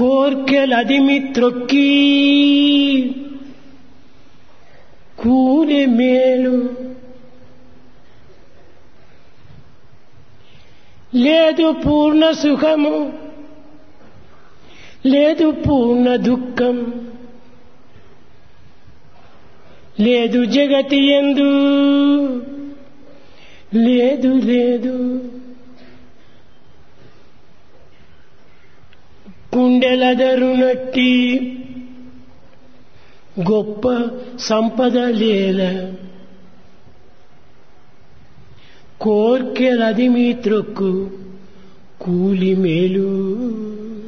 కోర్కెలదిమి త్రొక్కి కూలి మేలు లేదు పూర్ణ సుఖము లేదు పూర్ణ దుఃఖం లేదు జగతి యందు లేదు లేదు కుండెలదరునట్టి గొప్ప సంపద లేల కోర్కెలది మీ త్రొక్కు కూలి మేలు